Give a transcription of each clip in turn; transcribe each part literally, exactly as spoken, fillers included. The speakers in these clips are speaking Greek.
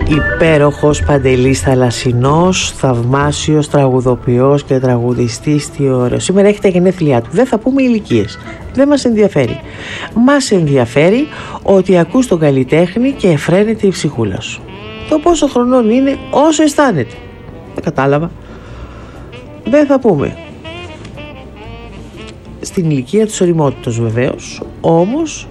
υπέροχος Παντελής Θαλασσινός, θαυμάσιος τραγουδοποιός και τραγουδιστής. Τι ωραίο. Σήμερα έχει τα γενέθλιά του. Δεν θα πούμε ηλικίες, δεν μας ενδιαφέρει. Μας ενδιαφέρει ότι ακούς τον καλλιτέχνη και εφραίνεται η ψυχούλα σου. Το πόσο χρονών είναι, όσο αισθάνεται. Δεν κατάλαβα. Δεν θα πούμε στην ηλικία της ωριμότητας βεβαίως, όμως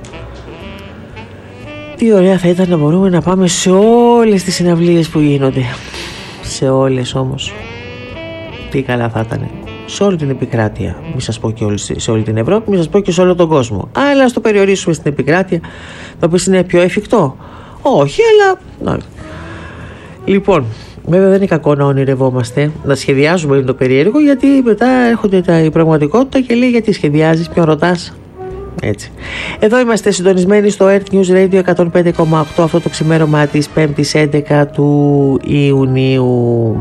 τι ωραία θα ήταν να μπορούμε να πάμε σε όλες τις συναυλίες που γίνονται. Σε όλες όμως. Τι καλά θα ήταν. Σε όλη την επικράτεια. Μην σας πω και όλη, σε όλη την Ευρώπη, μην σας πω και σε όλο τον κόσμο. Αλλά ας το περιορίσουμε στην επικράτεια. Θα πεις είναι πιο εφικτό. Όχι, αλλά... Λοιπόν, βέβαια δεν είναι κακό να ονειρευόμαστε, να σχεδιάζουμε είναι το περίεργο, γιατί μετά έρχονται τα, η πραγματικότητα και λέει γιατί σχεδιάζεις, ποιον ρωτάς. Έτσι. Εδώ είμαστε συντονισμένοι στο Earth News Radio εκατόν πέντε κόμμα οκτώ αυτό το ξημέρωμα της πέμπτης έντεκα του Ιουνίου.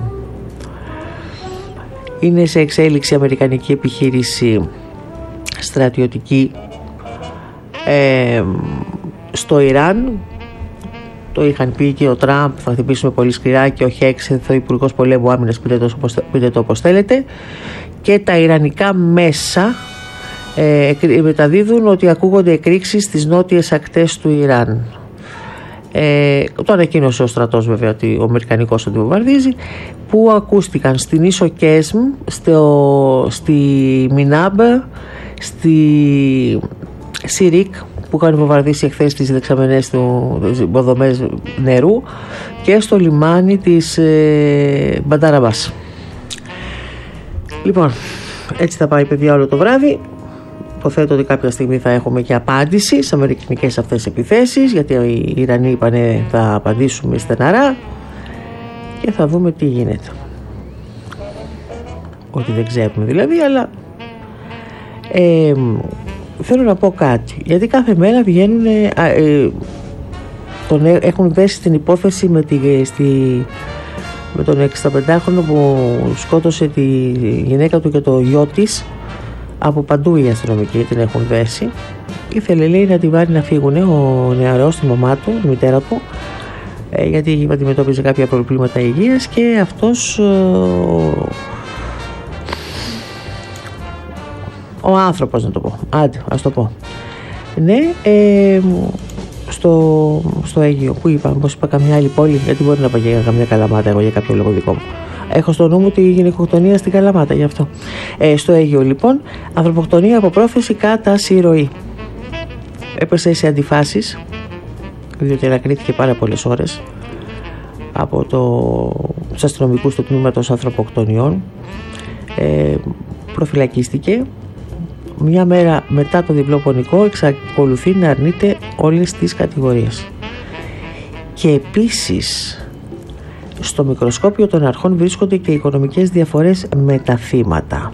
Είναι σε εξέλιξη αμερικανική επιχείρηση στρατιωτική ε, στο Ιράν. Το είχαν πει και ο Τραμπ, θα χτυπήσουμε πολύ σκληρά, και ο Χέξεθ, ο Υπουργός Πολέμου Άμυνας, πείτε το, πείτε το όπως θέλετε. Και τα ιρανικά μέσα ε, μεταδίδουν ότι ακούγονται εκρήξεις στις νότιες ακτές του Ιράν. Ε, το ανακοίνωσε ο στρατός βέβαια, ότι ο Αμερικανικός ότι βομβαρδίζει, που ακούστηκαν στην ίσο Κέσμ, στο, στη Μινάμπ, στη Σιρίκ, που είχαν βομβαρδίσει εχθές τις δεξαμενές του υποδομές νερού, και στο λιμάνι της ε, Μπανταραμπάς. Λοιπόν, έτσι θα πάει παιδιά όλο το βράδυ. Υποθέτω ότι κάποια στιγμή θα έχουμε και απάντηση σε αμερικανικές αυτές επιθέσεις, γιατί οι Ιρανοί είπανε θα απαντήσουμε στεναρά και θα δούμε τι γίνεται. Ότι δεν ξέρουμε δηλαδή, αλλά ε, θέλω να πω κάτι, γιατί κάθε μέρα βγαίνουν ε, ε, τον, έχουν δέσει την υπόθεση με, τη, στη, με τον εξηνταπεντάχρονο που σκότωσε τη γυναίκα του και το γιο της. Από παντού οι αστυνομικοί την έχουν δέσει. Ήθελε, λέει, να τη βάλει να φύγουν ο νεαρός, τη μαμά του, η μητέρα του, ε, γιατί αντιμετώπιζε κάποια προβλήματα υγείας, και αυτός ο, ο άνθρωπος, να το πω, άντε ας το πω, ναι, ε, στο, στο Αίγυο, που είπα, πως είπα καμιά άλλη πόλη, γιατί μπορεί να πάει για καμιά Καλαμάτα εγώ για κάποιο λόγο δικό μου. Έχω στο νου μου τη γυναικοκτονία στην Καλαμάτα, γι' αυτό. Ε, στο Αίγυο λοιπόν, ανθρωποκτονία από πρόθεση κατά συρροή. Έπεσε σε αντιφάσεις, διότι ανακρίθηκε πάρα πολλές ώρες από το, τους αστυνομικούς του τμήματος ανθρωποκτονιών. Ε, προφυλακίστηκε. Μια μέρα μετά το διπλό πονικό εξακολουθεί να αρνείται όλες τις κατηγορίες. Και επίσης, στο μικροσκόπιο των αρχών βρίσκονται και οικονομικές διαφορές με τα θύματα.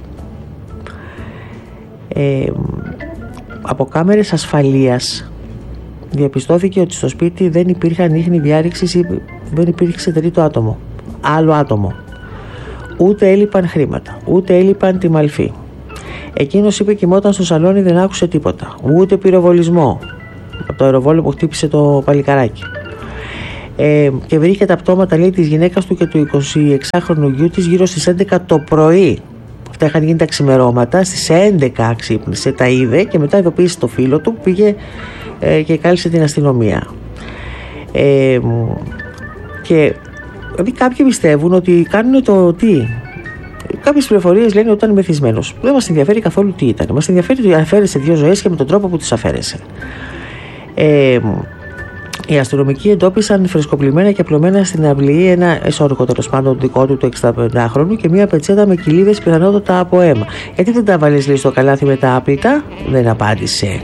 Ε, από κάμερες ασφαλείας διαπιστώθηκε ότι στο σπίτι δεν υπήρχαν ίχνη διάρρηξης ή δεν υπήρξε τρίτο άτομο, άλλο άτομο. Ούτε έλειπαν χρήματα, ούτε έλειπαν τιμαλφή. Εκείνος είπε κοιμόταν στο σαλόνι, δεν άκουσε τίποτα, ούτε πυροβολισμό από το αεροβόλο που χτύπησε το παλικαράκι. Ε, και βρήκε τα πτώματα, λέει, της γυναίκας του και του εικοσιεξάχρονου γιού της γύρω στις έντεκα το πρωί. Αυτά είχαν γίνει τα ξημερώματα. Στις έντεκα ξύπνησε, τα είδε και μετά ειδοποίησε το φίλο του που πήγε ε, και κάλεσε την αστυνομία. Ε, και δηλαδή κάποιοι πιστεύουν ότι κάνουν το τι. Κάποιες πληροφορίες λένε ότι ήταν μεθυσμένος. Δεν μας ενδιαφέρει καθόλου τι ήταν. Μας ενδιαφέρει ότι αφαίρεσε δύο ζωές και με τον τρόπο που τις αφαίρεσε. Ε, Οι αστυνομικοί εντόπισαν φρεσκοπλημμένα και απλωμένα στην αυλή ένα εσώρουχο, τέλος πάντων δικό του του εξηνταπεντάχρονου, και μια πετσέτα με κοιλίδες πιθανότατα από αίμα. Γιατί δεν τα βάλες, λέει, στο καλάθι με τα άπλυτα? Δεν απάντησε.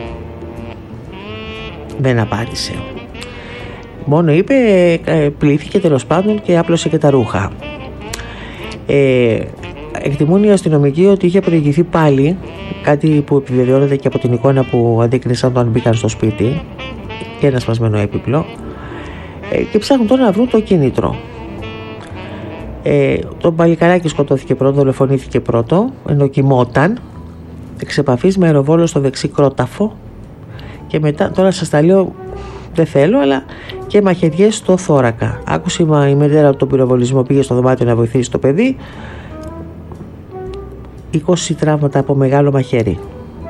Δεν απάντησε. Μόνο είπε, πλήθηκε τέλος πάντων και άπλωσε και τα ρούχα. Ε, εκτιμούν οι αστυνομικοί ότι είχε προηγηθεί πάλι, κάτι που επιβεβαιώνεται και από την εικόνα που αντίκρισαν όταν μπήκαν στο σπίτι, και ένα σπασμένο έπιπλο, ε, και ψάχνουν τώρα να βρουν το κίνητρο. Ε, το παλικαράκι σκοτώθηκε πρώτο, δολοφονήθηκε πρώτο, ενώ κοιμόταν εξ επαφής με αεροβόλο στο δεξί κρόταφο, και μετά, τώρα σας τα λέω, δεν θέλω, αλλά και μαχαιριές στο θώρακα. Άκουσε η μητέρα τον πυροβολισμό, πήγε στο δωμάτιο να βοηθήσει το παιδί. είκοσι τραύματα από μεγάλο μαχαίρι.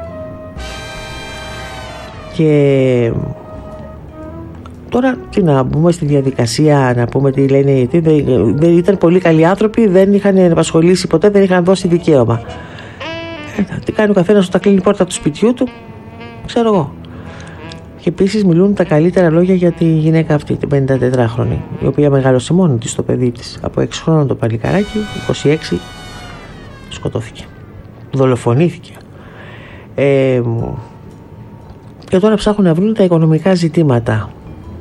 Και τώρα τι να μπούμε στη διαδικασία, να πούμε τι λένε, τι, δεν, δεν ήταν πολύ καλοί άνθρωποι, δεν είχαν απασχολήσει ποτέ, δεν είχαν δώσει δικαίωμα. Ε, τι κάνει ο καθένας όταν κλείνει η πόρτα του σπιτιού του, ξέρω εγώ. Και επίσης μιλούν τα καλύτερα λόγια για τη γυναίκα αυτή, την πενηντατετράχρονη, η οποία μεγάλωσε μόνη της το παιδί της. Από έξι χρόνων το παλικαράκι, είκοσι έξι σκοτώθηκε. Δολοφονήθηκε. Ε, και τώρα ψάχνουν να βρουν τα οικονομικά ζητήματα.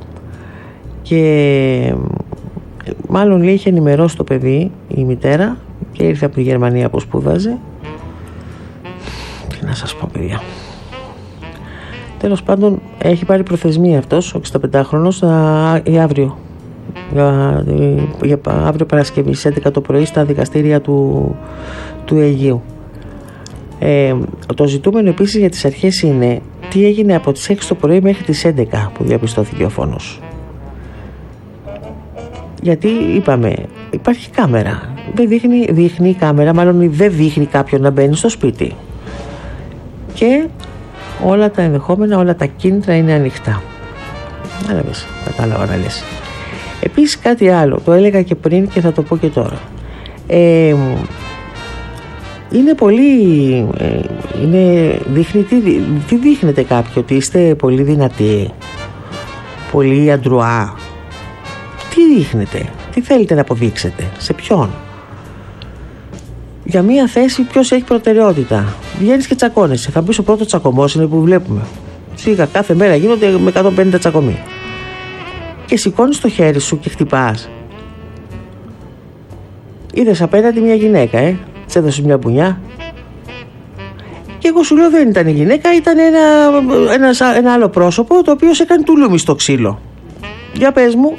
Και μάλλον λέει είχε ενημερώσει το παιδί η μητέρα και ήρθε από τη Γερμανία που σπούδαζε. Τι να σας πω, παιδιά. Τέλος πάντων έχει πάρει προθεσμία αυτός ο εξήντα για αύριο. Για, για αύριο Παρασκευή στις έντεκα το πρωί στα δικαστήρια του, του Αιγείου. Ε, το ζητούμενο επίσης για τις αρχές είναι τι έγινε από τις έξι το πρωί μέχρι τις έντεκα που διαπιστώθηκε ο φόνος. Γιατί είπαμε υπάρχει κάμερα, δεν δείχνει, δείχνει η κάμερα, μάλλον δεν δείχνει κάποιον να μπαίνει στο σπίτι και όλα τα ενδεχόμενα, όλα τα κίνητρα είναι ανοιχτά. Άρα πες, κατάλαβα να λες. Επίσης κάτι άλλο, το έλεγα και πριν και θα το πω και τώρα. Ε, είναι πολύ, ε, είναι, δείχνει, τι, τι δείχνετε κάποιοι, ότι είστε πολύ δυνατοί, πολύ αντρουά. Τι δείχνετε, τι θέλετε να αποδείξετε, σε ποιον. Για μία θέση ποιος έχει προτεραιότητα. Βγαίνεις και τσακώνεσαι. Θα μπεις ο πρώτος τσακωμός είναι που βλέπουμε. Σίγα κάθε μέρα γίνονται με εκατόν πενήντα τσακωμοί. Και σηκώνεις το χέρι σου και χτυπάς. Είδες απέναντι μια γυναίκα, ε. Της έδωσες μια μπουνιά. Και εγώ σου λέω δεν ήταν η γυναίκα, ήταν ένα, ένα, ένα άλλο πρόσωπο το οποίο σε έκανε τουλούμι στο ξύλο. Για πες μου.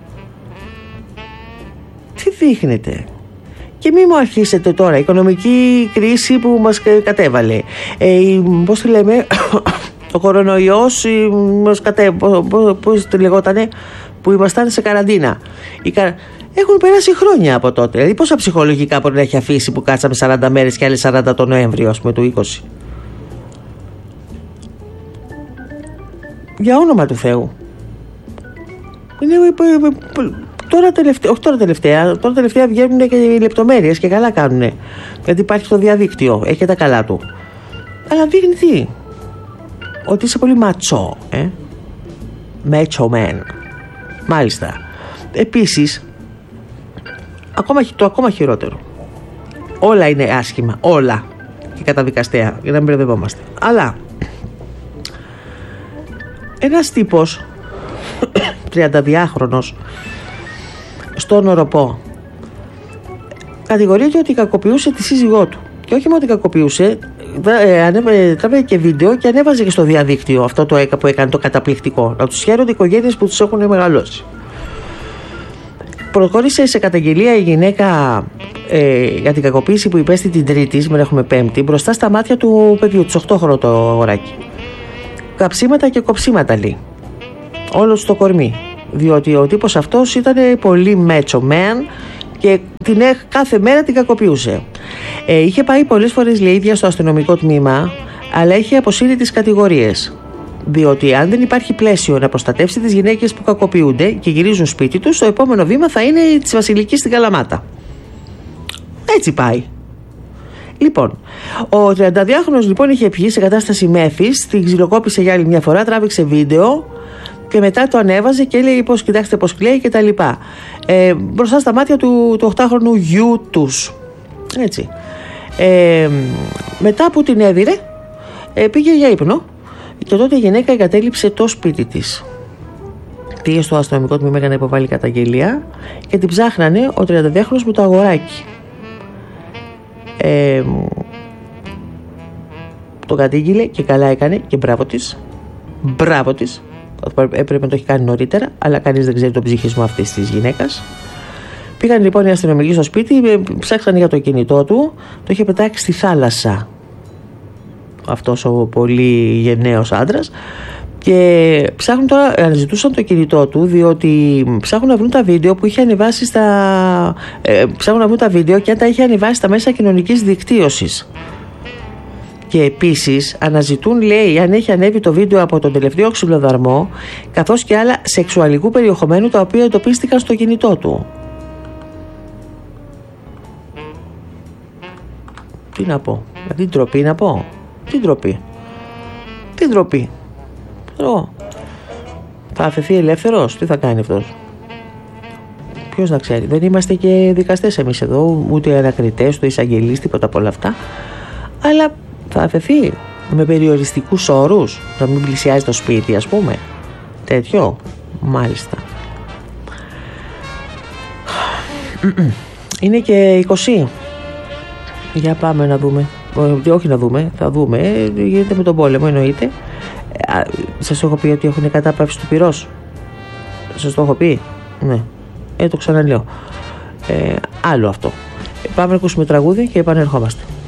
Τι δείχνετε. Και μη μου αρχίσετε τώρα, η οικονομική κρίση που μας κατέβαλε, ε, πώς τη λέμε, ο κορονοϊός μας κατέβαλε, πώς τη λεγότανε, που ήμασταν σε καραντίνα. Η κα... Έχουν περάσει χρόνια από τότε, δηλαδή πόσα ψυχολογικά μπορεί να έχει αφήσει που κάτσαμε σαράντα μέρες και άλλες σαράντα το Νοέμβριο, ας πούμε, του είκοσι. Για όνομα του Θεού. Είναι... Τώρα τελευταία, όχι τώρα τελευταία, τώρα τελευταία βγαίνουν και οι λεπτομέρειες και καλά κάνουνε. Γιατί υπάρχει το διαδίκτυο, έχει τα καλά του. Αλλά δείχνει τι. Ότι είσαι πολύ ματσό, ε. Macho man. Μάλιστα. Επίσης, ακόμα, το ακόμα χειρότερο. Όλα είναι άσχημα, όλα. Και καταδικαστέα, για να μην μπερδευόμαστε. Αλλά, ένας τύπος, τριανταδυάχρονος, στον Οροπό, κατηγορείται ότι κακοποιούσε τη σύζυγό του. Και όχι μόνο ότι κακοποιούσε, τράβηκε και βίντεο και ανέβαζε και στο διαδίκτυο αυτό το έκα που έκανε το καταπληκτικό. Να τους χαίρονται οι οικογένειες που τους έχουν μεγαλώσει. Προχώρησε σε καταγγελία η γυναίκα ε, για την κακοποίηση που υπέστη την Τρίτη, σήμερα έχουμε Πέμπτη, μπροστά στα μάτια του παιδιού, του οκτώ χρονών το αγοράκι. Καψίματα και κοψίματα λέει. Όλο στο κορμί. Διότι ο τύπος αυτός ήταν πολύ macho man και την, κάθε μέρα την κακοποιούσε. Ε, είχε πάει πολλές φορές λέει ίδια στο αστυνομικό τμήμα, αλλά είχε αποσύρει τις κατηγορίες. Διότι αν δεν υπάρχει πλαίσιο να προστατεύσει τις γυναίκες που κακοποιούνται και γυρίζουν σπίτι τους, το επόμενο βήμα θα είναι της Βασιλικής στην Καλαμάτα. Έτσι πάει. Λοιπόν, ο τριανταδυάχρονος λοιπόν είχε πιει σε κατάσταση μέθης, την ξυλοκόπησε για άλλη μια φορά, τράβηξε βίντεο και μετά το ανέβαζε και έλεγε πως κοιτάξτε πως κλαίει και τα λοιπά. Ε, μπροστά στα μάτια του, του οκτάχρονου γιου τους. Έτσι. Ε, μετά που την έδιρε, ε, πήγε για ύπνο και τότε η γυναίκα εγκατέλειψε το σπίτι της. Πήγε στο αστυνομικό τμήμα για να υποβάλει καταγγελία και την ψάχνανε ο τριανταδυάχρονος με το αγοράκι. Ε, το κατήγγειλε και καλά έκανε και μπράβο της. Μπράβο της. Έπρεπε να το έχει κάνει νωρίτερα, αλλά κανείς δεν ξέρει τον ψυχισμό αυτής της γυναίκας. Πήγαν λοιπόν οι αστυνομικοί στο σπίτι, ψάξαν για το κινητό του, το είχε πετάξει στη θάλασσα αυτός ο πολύ γενναίος άντρας. Και ψάχνουν τώρα, αναζητούσαν το κινητό του, διότι ψάχνουν να βρουν τα βίντεο που είχε ανεβάσει στα. Ε, ψάχνουν να βρουν τα βίντεο και αν τα είχε ανεβάσει στα μέσα κοινωνικής δικτύωσης. Και επίσης αναζητούν, λέει, αν έχει ανέβει το βίντεο από τον τελευταίο ξυλοδαρμό, καθώς και άλλα σεξουαλικού περιεχομένου τα οποία εντοπίστηκαν στο κινητό του. Τι να πω, τι ντροπή να πω, τι ντροπή, τι ντροπή. Εγώ. Θα αφαιθεί ελεύθερος, τι θα κάνει αυτός? Ποιος να ξέρει, δεν είμαστε και δικαστές εμείς εδώ, ούτε ανακριτές, ούτε εισαγγελείς, τίποτα από όλα αυτά. Αλλά θα αφαιθεί με περιοριστικούς όρους, να μην πλησιάζει το σπίτι, ας πούμε. Τέτοιο, μάλιστα. Είναι και είκοσι. Για πάμε να δούμε. Όχι να δούμε, θα δούμε. Γίνεται με τον πόλεμο, εννοείται. Σας έχω πει ότι έχουν κατάπαυση του πυρός. Σας το έχω πει? Ναι. Ε, το ξαναλέω. Ε, άλλο αυτό. Πάμε να ακούσουμε τραγούδι και επανερχόμαστε.